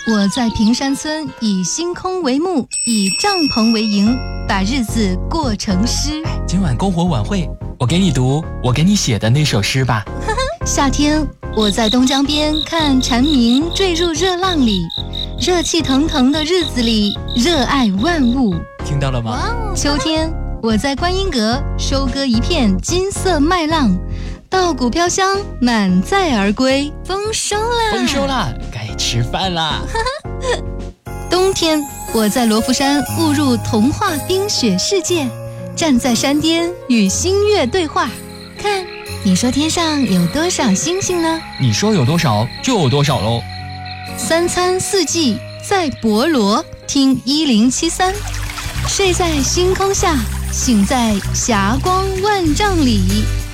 我在平山村以星空为幕，以帐篷为营，把日子过成诗。 今晚篝火晚会，我给你读我给你写的那首诗吧。 夏天，我在东江边看蝉鸣坠入热浪里，热气腾腾的日子里，热爱万物。 听到了吗？ 秋天，我在观音阁收割一片金色麦浪，稻谷飘香，满载而归。丰收啦！ 丰收啦！该吃饭啦！ 冬天，我在罗浮山误入童话冰雪世界，站在山巅与星月对话。看，你说天上有多少星星呢？ 你说有多少就有多少喽。 三餐四季在博罗，听1073，睡在星空下，醒在霞光万丈里。